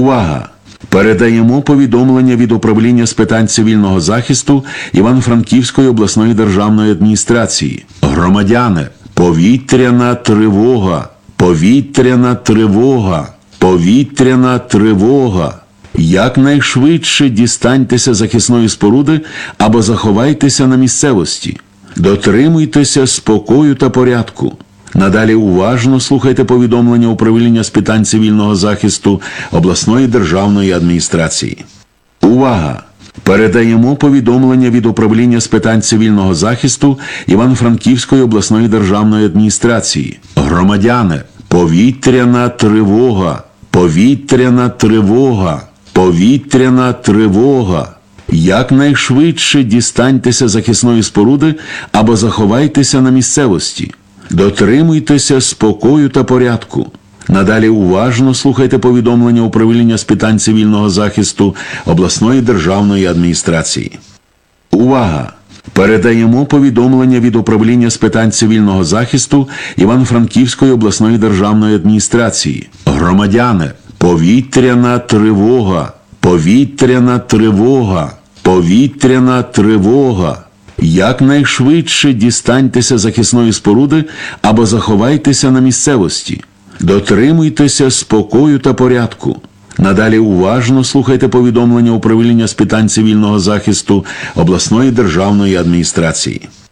Увага! Передаємо повідомлення від Управління з питань цивільного захисту Івано-Франківської обласної державної адміністрації. Громадяни, повітряна тривога! Повітряна тривога! Повітряна тривога! Якнайшвидше дістаньтеся захисної споруди або заховайтеся на місцевості. Дотримуйтеся спокою та порядку. Надалі уважно слухайте повідомлення Управління з питань цивільного захисту обласної державної адміністрації. Увага! Передаємо повідомлення від Управління з питань цивільного захисту Івано-Франківської обласної державної адміністрації. Громадяни, повітряна тривога! Повітряна тривога! Повітряна тривога! Якнайшвидше дістаньтеся захисної споруди або заховайтеся на місцевості. Дотримуйтеся спокою та порядку. Надалі уважно слухайте повідомлення Управління з питань цивільного захисту обласної державної адміністрації. Увага! Передаємо повідомлення від Управління з питань цивільного захисту Івано-Франківської обласної державної адміністрації. Громадяни, повітряна тривога! Повітряна тривога! Повітряна тривога! Якнайшвидше дістаньтеся захисної споруди або заховайтеся на місцевості. Дотримуйтеся спокою та порядку. Надалі уважно слухайте повідомлення Управління з питань цивільного захисту обласної державної адміністрації.